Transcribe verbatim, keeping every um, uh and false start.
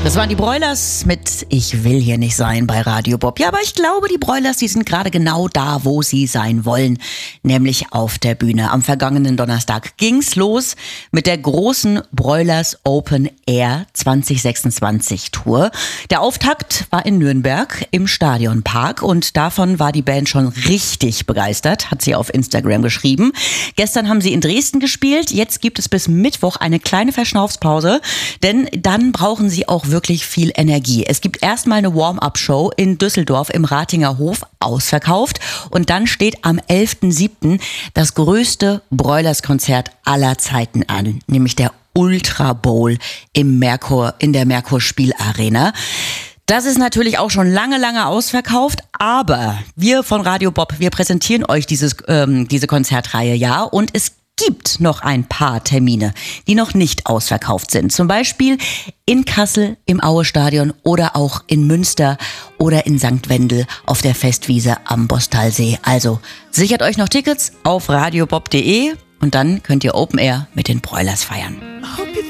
Das waren die Broilers mit Ich will hier nicht sein bei Radio Bob. Ja, aber ich glaube, die Broilers, die sind gerade genau da, wo sie sein wollen, nämlich auf der Bühne. Am vergangenen Donnerstag ging's los mit der großen Broilers Open Air zwanzig sechsundzwanzig Tour. Der Auftakt war in Nürnberg im Stadionpark und davon war die Band schon richtig begeistert, hat sie auf Instagram geschrieben. Gestern haben sie in Dresden gespielt, jetzt gibt es bis Mittwoch eine kleine Verschnaufspause, denn dann brauchen sie auch wirklich viel Energie. Es gibt erstmal eine Warm-up-Show in Düsseldorf im Ratinger Hof, ausverkauft. Und dann steht am elften siebten das größte Broilers-Konzert aller Zeiten an, nämlich der Ultra Bowl im Merkur, in der Merkur Spielarena. Das ist natürlich auch schon lange, lange ausverkauft, aber wir von Radio Bob, wir präsentieren euch dieses, ähm, diese Konzertreihe ja und es gibt noch ein paar Termine, die noch nicht ausverkauft sind. Zum Beispiel in Kassel im Aue-Stadion oder auch in Münster oder in Sankt Wendel auf der Festwiese am Bostalsee. Also sichert euch noch Tickets auf radiobob punkt de und dann könnt ihr Open Air mit den Broilers feiern.